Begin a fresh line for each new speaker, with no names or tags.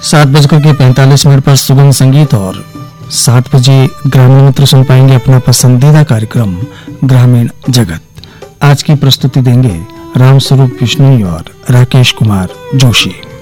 7:45 पर सुगम संगीत और 7 बजे ग्रामीण मित्र सुन पाएंगे अपना पसंदीदा कार्यक्रम ग्रामीण जगत। आज की प्रस्तुति देंगे रामस्वरूप बिश्नोई और राकेश कुमार जोशी।